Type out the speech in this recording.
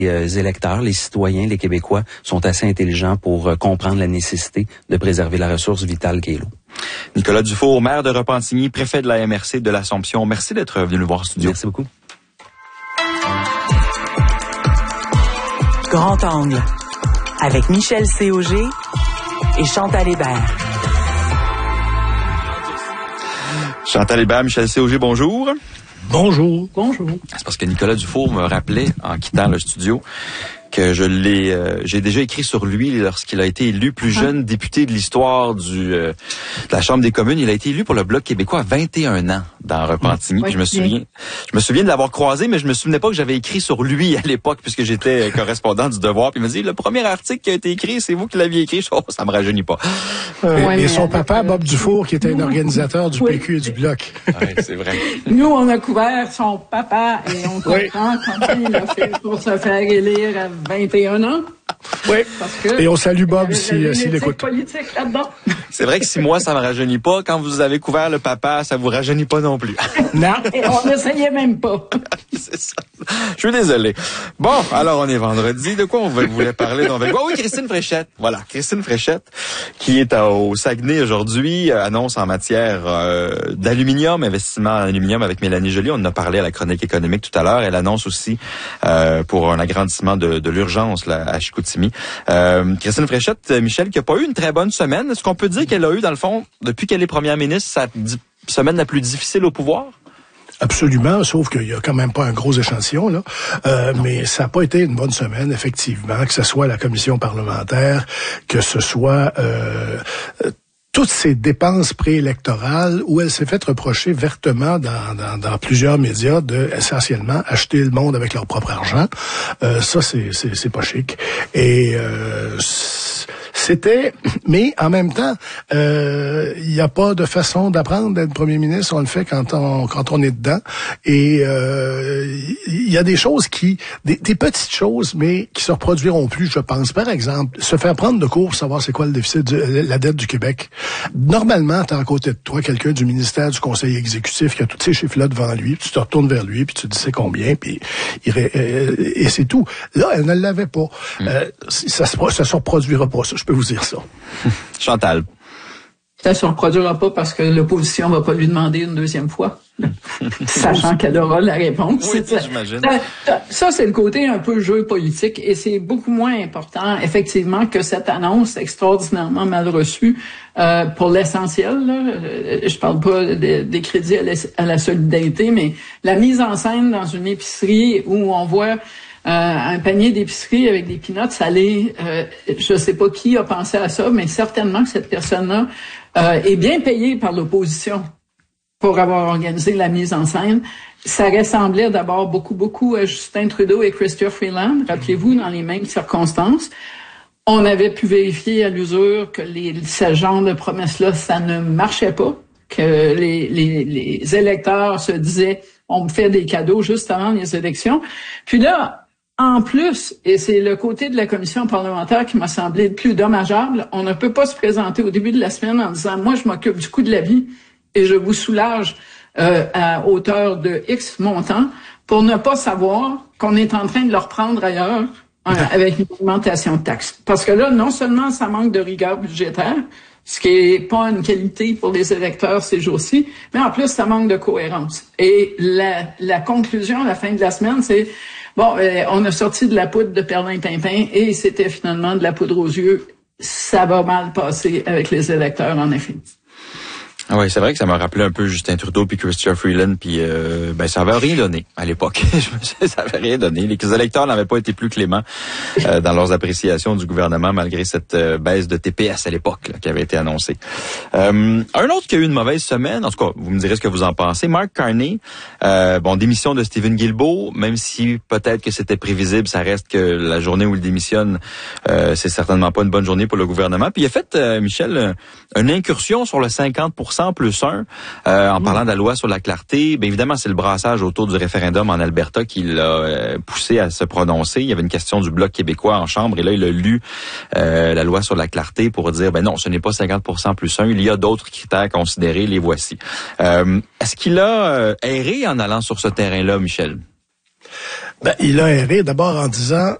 Les électeurs, les citoyens, les Québécois sont assez intelligents pour comprendre la nécessité de préserver la ressource vitale qu'est l'eau. Nicolas Dufour, maire de Repentigny, préfet de la MRC de l'Assomption. Merci d'être venu nous voir en studio. Merci beaucoup. Grand Angle, avec Michel Cauger et Chantal Hébert. Chantal Hébert, Michel Cauger, bonjour. Bonjour. Bonjour. C'est parce que Nicolas Dufour me rappelait, en quittant le studio, que j'ai déjà écrit sur lui lorsqu'il a été élu plus jeune député de l'histoire de la Chambre des communes. Il a été élu pour le Bloc québécois à 21 ans dans Repentigny. Oui, je me souviens de l'avoir croisé, mais je me souvenais pas que j'avais écrit sur lui à l'époque puisque j'étais correspondant du Devoir. Puis il m'a dit, le premier article qui a été écrit, c'est vous qui l'aviez écrit. Oh, ça me rajeunit pas. Et son papa, Bob Dufour, qui était un organisateur du PQ et du Bloc. Ouais, c'est vrai. Nous, on a couvert son papa et on comprend comment il a fait pour se faire élire à 21 ans. Oui. Et on salue Bob s'il écoute. Politique là-dedans. C'est vrai que 6 mois, ça me rajeunit pas. Quand vous avez couvert le papa, ça vous rajeunit pas non plus. Non. Et on n'essayait même pas. C'est ça. Je suis désolé. Bon, alors on est vendredi. De quoi on voulait parler dans oui, Christine Fréchette. Voilà, Christine Fréchette, qui est au Saguenay aujourd'hui, annonce en matière d'aluminium, investissement en aluminium avec Mélanie Joly. On en a parlé à la chronique économique tout à l'heure. Elle annonce aussi pour un agrandissement de l'urgence là, à Chicoutimi. Christine Fréchette, Michel, qui n'a pas eu une très bonne semaine. Est-ce qu'on peut dire qu'elle a eu, dans le fond, depuis qu'elle est première ministre, sa semaine la plus difficile au pouvoir? Absolument, sauf qu'il y a quand même pas un gros échantillon, là. Mais ça n'a pas été une bonne semaine, effectivement, que ce soit la commission parlementaire, que ce soit toutes ces dépenses préélectorales où elle s'est fait reprocher vertement dans plusieurs médias de essentiellement acheter le monde avec leur propre argent. Ça, c'est pas chic. Et c'était, mais en même temps, il n'y a pas de façon d'apprendre d'être premier ministre. On le fait quand on est dedans. Et il y a des choses des petites choses, mais qui se reproduiront plus, je pense. Par exemple, se faire prendre de cours pour savoir c'est quoi le déficit, la dette du Québec. Normalement, t'as à côté de toi quelqu'un du ministère du Conseil exécutif qui a tous ces chiffres-là devant lui. Puis tu te retournes vers lui, puis tu dis c'est combien, puis et c'est tout. Là, elle ne l'avait pas. Ça se reproduira pas. Ça, je peux vous dire ça. Chantal. Ça ne se reproduira pas parce que l'opposition va pas lui demander une deuxième fois, sachant qu'elle aura la réponse. Oui, j'imagine. Ça, c'est le côté un peu jeu politique et c'est beaucoup moins important, effectivement, que cette annonce extraordinairement mal reçue pour l'essentiel. Là. Je parle pas des crédits à la solidarité, mais la mise en scène dans une épicerie où on voit un panier d'épicerie avec des peanuts salés. Je sais pas qui a pensé à ça, mais certainement que cette personne-là est bien payée par l'opposition pour avoir organisé la mise en scène. Ça ressemblait d'abord beaucoup à Justin Trudeau et Chrystia Freeland. Rappelez-vous, dans les mêmes circonstances. On avait pu vérifier à l'usure que ce genre de promesses-là, ça ne marchait pas, que les électeurs se disaient on me fait des cadeaux juste avant les élections. Puis là, en plus, et c'est le côté de la commission parlementaire qui m'a semblé le plus dommageable, on ne peut pas se présenter au début de la semaine en disant « Moi, je m'occupe du coût de la vie et je vous soulage à hauteur de X montant » pour ne pas savoir qu'on est en train de leur prendre ailleurs avec une augmentation de taxes. Parce que là, non seulement ça manque de rigueur budgétaire, ce qui est pas une qualité pour les électeurs ces jours-ci, mais en plus, ça manque de cohérence. Et la conclusion à la fin de la semaine, c'est bon, on a sorti de la poudre de perlimpinpin et c'était finalement de la poudre aux yeux. Ça va mal passer avec les électeurs, en effet. Oui, c'est vrai que ça m'a rappelé un peu Justin Trudeau puis Chrystia Freeland, puis ça avait rien donné à l'époque. Ça avait rien donné. Les électeurs n'avaient pas été plus cléments dans leurs appréciations du gouvernement malgré cette baisse de TPS à l'époque là, qui avait été annoncée. Un autre qui a eu une mauvaise semaine, en tout cas, vous me direz ce que vous en pensez. Mark Carney, démission de Stephen Guilbeault, même si peut-être que c'était prévisible, ça reste que la journée où il démissionne, c'est certainement pas une bonne journée pour le gouvernement. Puis il a fait, Michel, une incursion sur le 50% plus 1 en parlant de la loi sur la clarté. Bien évidemment, c'est le brassage autour du référendum en Alberta qui l'a poussé à se prononcer. Il y avait une question du Bloc québécois en chambre et là, il a lu la loi sur la clarté pour dire, non, ce n'est pas 50% plus 1. Il y a d'autres critères à considérer, les voici. Est-ce qu'il a erré en allant sur ce terrain-là, Michel? Ben, il a erré d'abord en disant